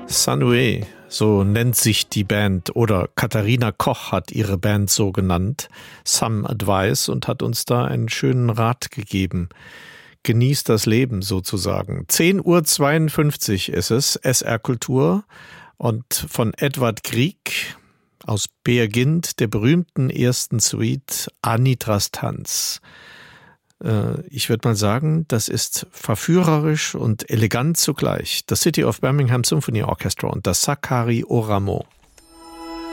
Sunway, so nennt sich die Band, oder Katharina Koch hat ihre Band so genannt, Some Advice, und hat uns da einen schönen Rat gegeben. Genießt das Leben sozusagen. 10:52 Uhr ist es, SR Kultur, und von Edvard Grieg aus Peer Gynt, der berühmten ersten Suite Anitras Tanz. Ich würde mal sagen, das ist verführerisch und elegant zugleich. Das City of Birmingham Symphony Orchestra und das Sakari Oramo.